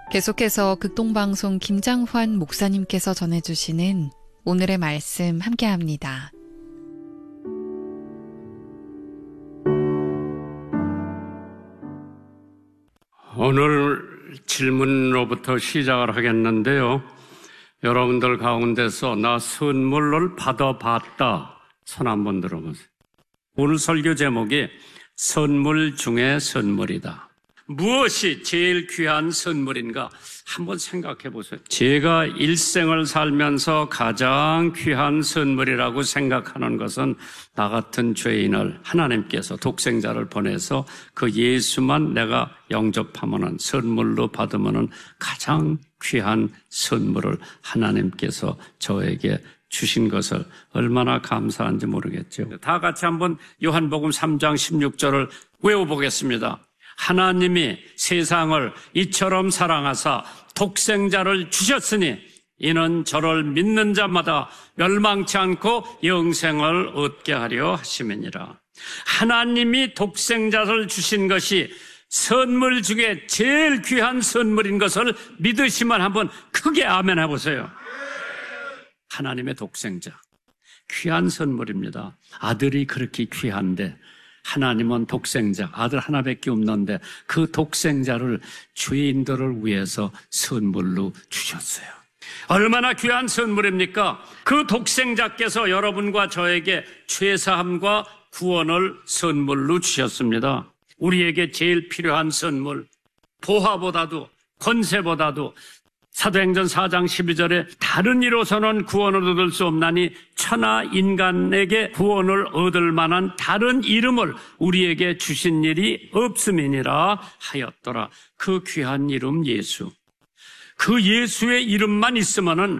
계속해서 극동방송 김장환 목사님께서 전해주시는 오늘의 말씀 함께합니다. 오늘 질문으로부터 시작을 하겠는데요. 여러분들 가운데서 나 선물을 받아봤다 손 한번 들어보세요. 오늘 설교 제목이 선물 중에 선물이다. 무엇이 제일 귀한 선물인가 한번 생각해 보세요. 제가 일생을 살면서 가장 귀한 선물이라고 생각하는 것은 나 같은 죄인을 하나님께서 독생자를 보내서 그 예수만 내가 영접하면은 선물로 받으면은 가장 귀한 선물을 하나님께서 저에게 주신 것을 얼마나 감사한지 모르겠죠. 다 같이 한번 요한복음 3장 16절을 외워보겠습니다. 하나님이 세상을 이처럼 사랑하사 독생자를 주셨으니 이는 저를 믿는 자마다 멸망치 않고 영생을 얻게 하려 하심이니라. 하나님이 독생자를 주신 것이 선물 중에 제일 귀한 선물인 것을 믿으시면 한번 크게 아멘 해보세요. 하나님의 독생자, 귀한 선물입니다. 아들이 그렇게 귀한데 하나님은 독생자, 아들 하나밖에 없는데 그 독생자를 죄인들을 위해서 선물로 주셨어요. 얼마나 귀한 선물입니까? 그 독생자께서 여러분과 저에게 죄사함과 구원을 선물로 주셨습니다. 우리에게 제일 필요한 선물, 보화보다도 권세보다도 사도행전 4장 12절에 다른 이로서는 구원을 얻을 수 없나니 천하 인간에게 구원을 얻을 만한 다른 이름을 우리에게 주신 일이 없음이니라 하였더라. 그 귀한 이름 예수. 그 예수의 이름만 있으면은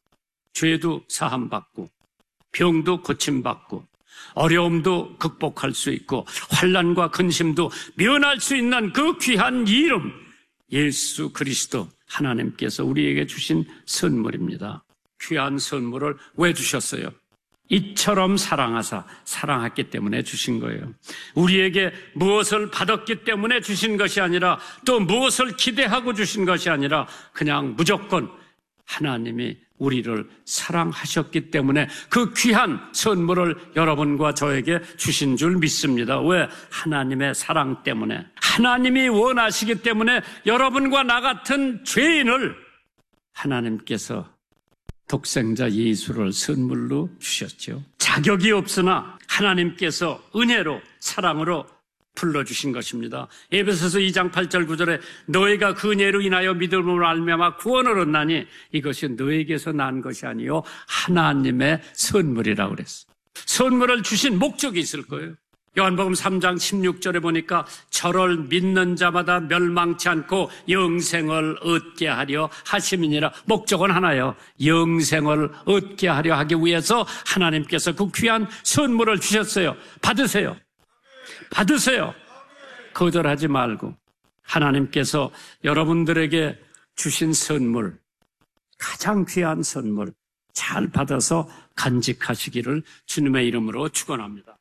죄도 사함받고 병도 고침받고 어려움도 극복할 수 있고 환난과 근심도 면할 수 있는 그 귀한 이름 예수 그리스도 하나님께서 우리에게 주신 선물입니다. 귀한 선물을 왜 주셨어요? 이처럼 사랑하사 사랑했기 때문에 주신 거예요. 우리에게 무엇을 받았기 때문에 주신 것이 아니라 또 무엇을 기대하고 주신 것이 아니라 그냥 무조건 하나님이 우리를 사랑하셨기 때문에 그 귀한 선물을 여러분과 저에게 주신 줄 믿습니다. 왜? 하나님의 사랑 때문에, 하나님이 원하시기 때문에 여러분과 나 같은 죄인을 하나님께서 독생자 예수를 선물로 주셨죠. 자격이 없으나 하나님께서 은혜로 사랑으로 불러주신 것입니다. 에베소서 2장 8절 9절에 너희가 그 은혜로 인하여 믿음으로 말미암아 구원을 얻나니 이것이 너에게서 난 것이 아니요 하나님의 선물이라고 그랬어요. 선물을 주신 목적이 있을 거예요. 요한복음 3장 16절에 보니까 저를 믿는 자마다 멸망치 않고 영생을 얻게 하려 하심이니라. 목적은 하나예요. 영생을 얻게 하려 하기 위해서 하나님께서 그 귀한 선물을 주셨어요. 받으세요. 받으세요. 거절하지 말고 하나님께서 여러분들에게 주신 선물, 가장 귀한 선물 잘 받아서 간직하시기를 주님의 이름으로 축원합니다.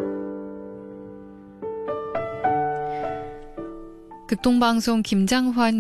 극동방송 김장환